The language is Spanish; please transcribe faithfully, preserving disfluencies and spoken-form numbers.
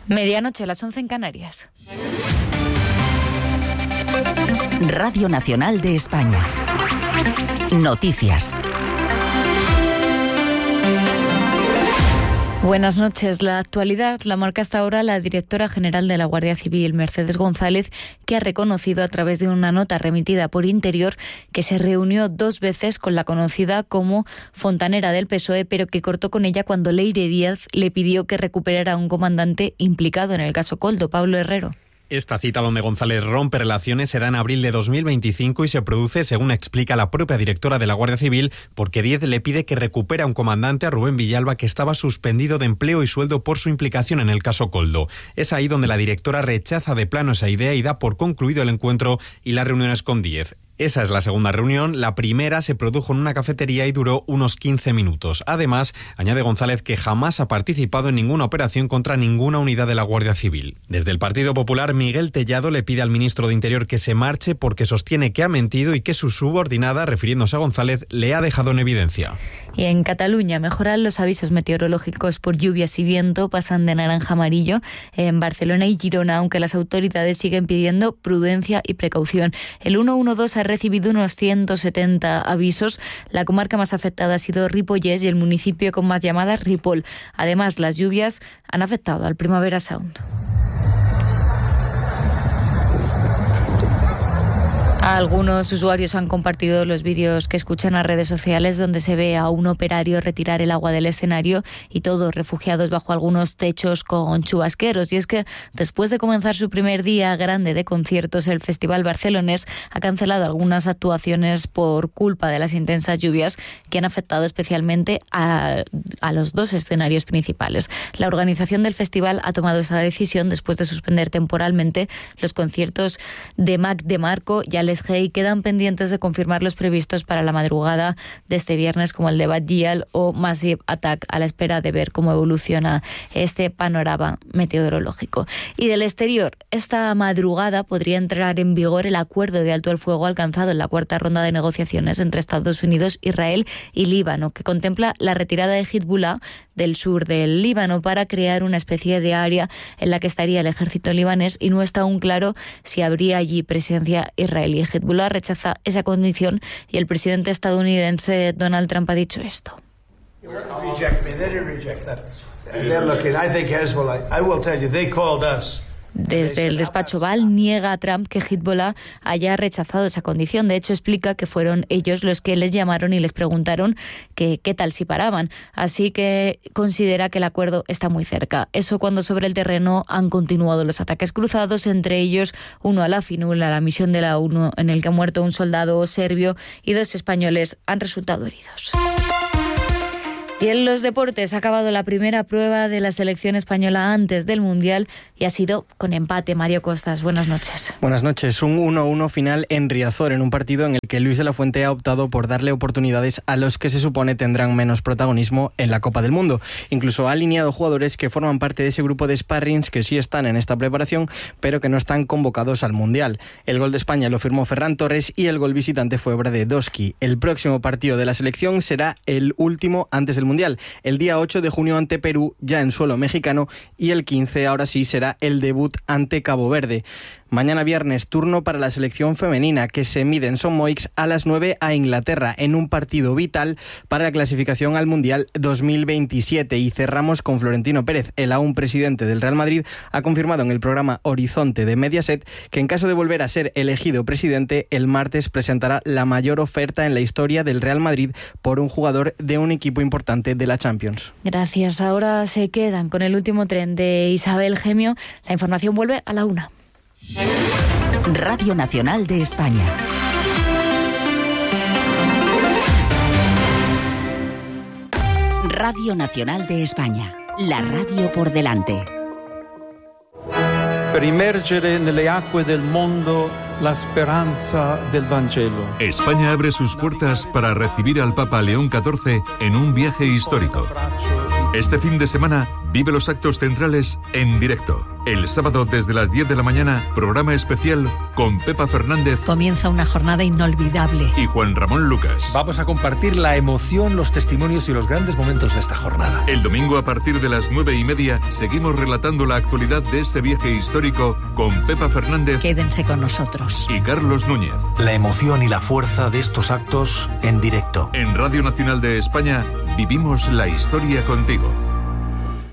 Medianoche, a las once en Canarias. Radio Nacional de España. Noticias. Buenas noches. La actualidad la marca hasta ahora la directora general de la Guardia Civil, Mercedes González, que ha reconocido a través de una nota remitida por Interior que se reunió dos veces con la conocida como fontanera del P S O E, pero que cortó con ella cuando Leire Díaz le pidió que recuperara a un comandante implicado en el caso Koldo, Pablo Herrero. Esta cita donde González rompe relaciones se da en abril de dos mil veinticinco y se produce, según explica la propia directora de la Guardia Civil, porque Díez le pide que recupere a un comandante, a Rubén Villalba, que estaba suspendido de empleo y sueldo por su implicación en el caso Koldo. Es ahí donde la directora rechaza de plano esa idea y da por concluido el encuentro y las reuniones con Díez. Esa es la segunda reunión. La primera se produjo en una cafetería y duró unos quince minutos. Además, añade González que jamás ha participado en ninguna operación contra ninguna unidad de la Guardia Civil. Desde el Partido Popular, Miguel Tellado le pide al ministro de Interior que se marche porque sostiene que ha mentido y que su subordinada, refiriéndose a González, le ha dejado en evidencia. Y en Cataluña mejoran los avisos meteorológicos por lluvias y viento, pasan de naranja a amarillo en Barcelona y Girona, aunque las autoridades siguen pidiendo prudencia y precaución. El ciento doce ha recibido unos ciento setenta avisos. La comarca más afectada ha sido Ripollès y el municipio con más llamadas, Ripoll. Además, las lluvias han afectado al Primavera Sound. Algunos usuarios han compartido los vídeos que escuchan a redes sociales donde se ve a un operario retirar el agua del escenario y todos refugiados bajo algunos techos con chubasqueros. Y es que después de comenzar su primer día grande de conciertos, el Festival Barcelonés ha cancelado algunas actuaciones por culpa de las intensas lluvias que han afectado especialmente a, a los dos escenarios principales. La organización del festival ha tomado esta decisión después de suspender temporalmente los conciertos de Mac DeMarco y Alex Hey. Quedan pendientes de confirmar los previstos para la madrugada de este viernes, como el de Bad Gyal o Massive Attack, a la espera de ver cómo evoluciona este panorama meteorológico. Y del exterior, esta madrugada podría entrar en vigor el acuerdo de alto el fuego alcanzado en la cuarta ronda de negociaciones entre Estados Unidos, Israel y Líbano, que contempla la retirada de Hezbollah del sur del Líbano para crear una especie de área en la que estaría el ejército libanés, y no está aún claro si habría allí presencia israelí. Hezbollah rechaza esa condición y el presidente estadounidense Donald Trump ha dicho esto. Desde el despacho Oval niega a Trump que Hezbollah haya rechazado esa condición. De hecho, explica que fueron ellos los que les llamaron y les preguntaron que qué tal si paraban. Así que considera que el acuerdo está muy cerca. Eso cuando sobre el terreno han continuado los ataques cruzados, entre ellos uno a la FINUL, a la misión de la ONU, en el que ha muerto un soldado serbio y dos españoles han resultado heridos. Y en los deportes ha acabado la primera prueba de la selección española antes del Mundial y ha sido con empate. Mario Costas, buenas noches. Buenas noches. Un uno uno final en Riazor, en un partido en el que Luis de la Fuente ha optado por darle oportunidades a los que se supone tendrán menos protagonismo en la Copa del Mundo. Incluso ha alineado jugadores que forman parte de ese grupo de sparrings que sí están en esta preparación, pero que no están convocados al Mundial. El gol de España lo firmó Ferran Torres y el gol visitante fue obra de Doski. El próximo partido de la selección será el último antes del Mundial, el día ocho de junio ante Perú, ya en suelo mexicano, y el quince, ahora sí, será el debut ante Cabo Verde. Mañana viernes, turno para la selección femenina, que se mide en Son Moix a las nueve a Inglaterra, en un partido vital para la clasificación al Mundial dos mil veintisiete. Y cerramos con Florentino Pérez. El aún presidente del Real Madrid ha confirmado en el programa Horizonte de Mediaset que en caso de volver a ser elegido presidente, el martes presentará la mayor oferta en la historia del Real Madrid por un jugador de un equipo importante de la Champions. Gracias. Ahora se quedan con el último tren de Isabel Gemio. La información vuelve a la una. Radio Nacional de España. Radio Nacional de España. La radio por delante. Per immergere nelle acque del mondo la speranza del Vangelo. España abre sus puertas para recibir al Papa León catorce en un viaje histórico. Este fin de semana Vive los actos centrales en directo. El sábado desde las diez de la mañana, programa especial con Pepa Fernández. Comienza una jornada inolvidable. Y Juan Ramón Lucas. Vamos a compartir la emoción, los testimonios y los grandes momentos de esta jornada. El domingo a partir de las nueve y media seguimos relatando la actualidad de este viaje histórico con Pepa Fernández. Quédense con nosotros. Y Carlos Núñez. La emoción y la fuerza de estos actos en directo. En Radio Nacional de España vivimos la historia contigo.